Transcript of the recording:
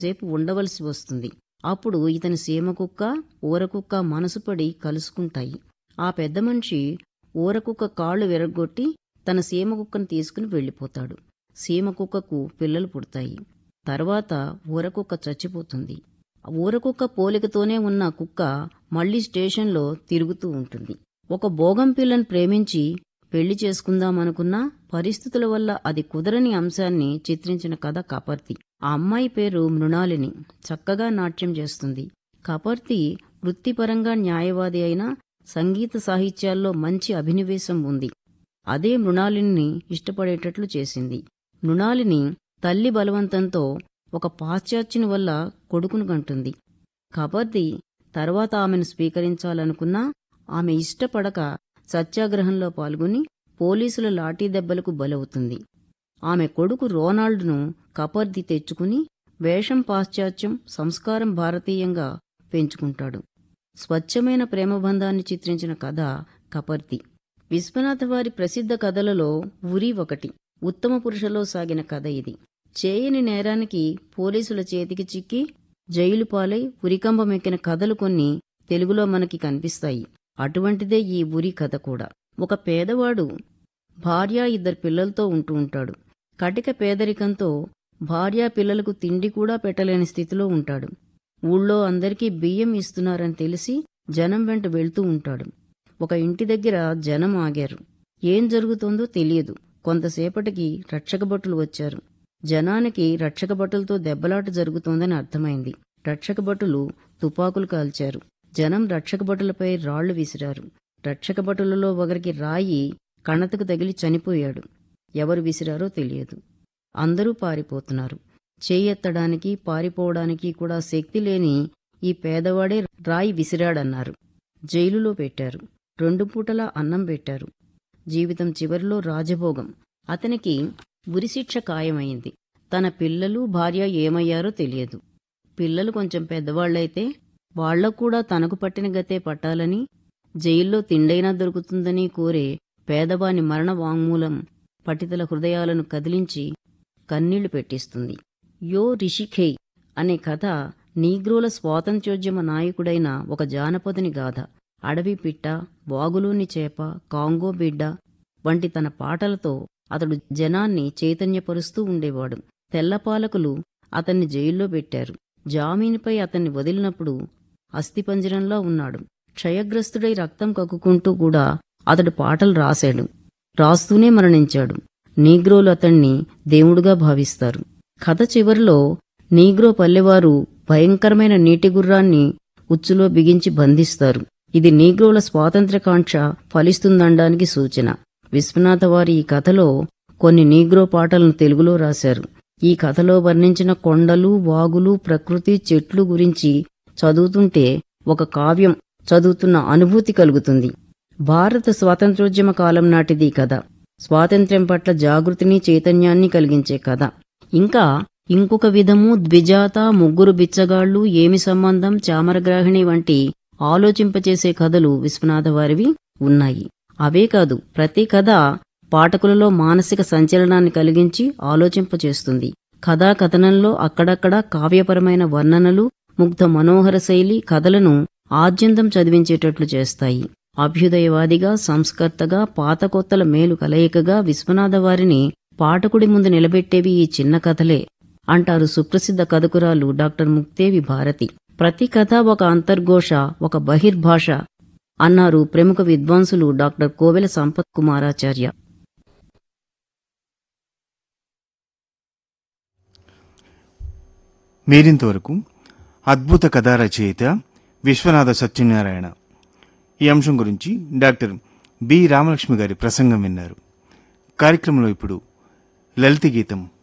సేపు ఉండవలసి వస్తుంది. అప్పుడు ఇతని సీమకుక్క, ఊరకుక్క మనసుపడి కలుసుకుంటాయి. ఆ పెద్ద మనిషి ఊరకుక్క కాళ్ళు విరగ్గొట్టి తన సీమకుక్కను తీసుకుని వెళ్ళిపోతాడు. సీమకుక్కకు పిల్లలు పుడతాయి. తర్వాత ఊరకుక్క చచ్చిపోతుంది. ఊరకుక్క పోలికతోనే ఉన్న కుక్క మళ్లీ స్టేషన్లో తిరుగుతూ ఉంటుంది. ఒక బోగంపిల్లను ప్రేమించి పెళ్లి చేసుకుందామనుకున్నా పరిస్థితుల వల్ల అది కుదరని అంశాన్ని చిత్రించిన కథ కపర్తి. ఆ అమ్మాయి పేరు మృణాలిని. చక్కగా నాట్యం చేస్తుంది. కపర్తి వృత్తిపరంగా న్యాయవాది అయినా సంగీత సాహిత్యాల్లో మంచి అభినివేశం ఉంది. అదే మృణాలిని ఇష్టపడేటట్లు చేసింది. మృణాలిని తల్లి బలవంతంతో ఒక పాశ్చాత్యుని వల్ల కొడుకును కంటుంది. కపర్తి తర్వాత ఆమెను స్వీకరించాలనుకున్నా ఆమె ఇష్టపడక సత్యాగ్రహంలో పాల్గొని పోలీసుల లాఠీ దెబ్బలకు బలవుతుంది. ఆమె కొడుకు రోనాల్డ్ను కపర్తి తెచ్చుకుని వేషం పాశ్చాత్యం, సంస్కారం భారతీయంగా పెంచుకుంటాడు. స్వచ్ఛమైన ప్రేమబంధాన్ని చిత్రించిన కథ కపర్తి. విశ్వనాథవారి ప్రసిద్ధ కథలలో ఉరి ఒకటి. ఉత్తమ పురుషలో సాగిన కథ ఇది. చేయని నేరానికి పోలీసుల చేతికి చిక్కి జైలు పాలై ఉరికంబమెక్కిన కథలు కొన్ని తెలుగులో మనకి కనిపిస్తాయి. అటువంటిదే ఈ ఉరి కథ కూడా. ఒక పేదవాడు భార్య, 2 పిల్లలతో ఉంటూ ఉంటాడు. కటిక పేదరికంతో భార్య పిల్లలకు తిండి కూడా పెట్టలేని స్థితిలో ఉంటాడు. ఊళ్ళో అందరికీ బియ్యం ఇస్తున్నారని తెలిసి జనం వెంట వెళ్తూ ఉంటాడు. ఒక ఇంటి దగ్గర జనం ఆగారు. ఏం జరుగుతోందో తెలియదు. కొంతసేపటికి రక్షకభటులు వచ్చారు. జనానికి రక్షకభటులతో దెబ్బలాట జరుగుతోందని అర్థమైంది. రక్షకభటులు తుపాకులు కాల్చారు. జనం రక్షకభటులపై రాళ్లు విసిరారు. రక్షకభటులలో ఒకరికి రాయి కణతకు తగిలి చనిపోయాడు. ఎవరు విసిరారో తెలియదు. అందరూ పారిపోతున్నారు. చేయెత్తడానికి పారిపోవడానికి కూడా శక్తి లేని ఈ పేదవాడే రాయి విసిరాడన్నారు. జైలులో పెట్టారు. 2 పూటలా అన్నం పెట్టారు. జీవితం చివరిలో రాజభోగం. అతనికి ఉరిశిక్ష ఖాయమైంది. తన పిల్లలు, భార్య ఏమయ్యారో తెలియదు. పిల్లలు కొంచెం పెద్దవాళ్లైతే వాళ్లకు కూడా తనకు పట్టిన గతే పట్టాలని, జైల్లో తిండైనా దొరుకుతుందని కోరే పేదవాని మరణ వాంగ్మూలం పఠితుల హృదయాలను కదిలించి కన్నీళ్లు పెట్టిస్తుంది. యో రిషిఖేయ్ అనే కథ నీగ్రోల స్వాతంత్ర్యోద్యమ నాయకుడైన ఒక జానపదుని గాథ. అడవి పిట్ట, వాగులోని చేప, కాంగో బిడ్డ వంటి తన పాటలతో అతడు జనాన్ని చైతన్యపరుస్తూ ఉండేవాడు. తెల్లపాలకులు అతన్ని జైల్లో పెట్టారు. జామీనుపై అతన్ని వదిలినప్పుడు అస్థిపంజరంలా ఉన్నాడు. క్షయగ్రస్తుడై రక్తం కక్కుకుంటూ కూడా అతడు పాటలు రాశాడు. రాస్తూనే మరణించాడు. నీగ్రోలు అతణ్ణి దేవుడుగా భావిస్తారు. కథ చివరిలో నీగ్రో పల్లెవారు భయంకరమైన నీటి గుర్రాన్ని ఉచ్చులో బిగించి బంధిస్తారు. ఇది నీగ్రోల స్వాతంత్ర్యకాంక్ష ఫలిస్తుందనడానికి సూచన. విశ్వనాథవారి ఈ కథలో కొన్ని నీగ్రో పాటలను తెలుగులో రాశారు. ఈ కథలో వర్ణించిన కొండలు, వాగులు, ప్రకృతి, చెట్లు గురించి చదువుతుంటే ఒక కావ్యం చదువుతున్న అనుభూతి కలుగుతుంది. భారత స్వాతంత్ర్యోద్యమ కాలం నాటిది కథ. స్వాతంత్ర్యం పట్ల జాగృతిని, చైతన్యాన్ని కలిగించే కథ. ఇంకా ఇంకొక విధము ద్విజాత, ముగ్గురు బిచ్చగాళ్లు, ఏమి సంబంధం, చామరగ్రాహిణి వంటి ఆలోచింపచేసే కథలు విశ్వనాథవారివి ఉన్నాయి. అవే కాదు, ప్రతి కథ పాఠకులలో మానసిక సంచలనాన్ని కలిగించి ఆలోచింపచేస్తుంది. కథాకథనంలో అక్కడక్కడ కావ్యపరమైన వర్ణనలు, ముగ్ధ మనోహర శైలి కథలను ఆద్యంతం చదివించేటట్లు చేస్తాయి. అభ్యుదయవాదిగా, సంస్కర్తగా, పాత కొత్తల మేలు కలయికగా విశ్వనాథవారిని పాఠకుడి ముందు నిలబెట్టేవి ఈ చిన్న కథలే అంటారు సుప్రసిద్ధ కథకురాలు డాక్టర్ ముక్తేవి భారతి. ప్రతి కథ ఒక అంతర్ఘోష, ఒక బహిర్భాష అన్నారు ప్రముఖ విద్వాంసులు డాక్టర్ కోవెల సంపత్ కుమారాచార్య. మీరింతవరకు అద్భుత కథా రచయిత విశ్వనాథ సత్యనారాయణ ఈ అంశం గురించి డాక్టర్ బి రామలక్ష్మి గారి ప్రసంగం విన్నారు. కార్యక్రమంలో ఇప్పుడు లలిత గీతం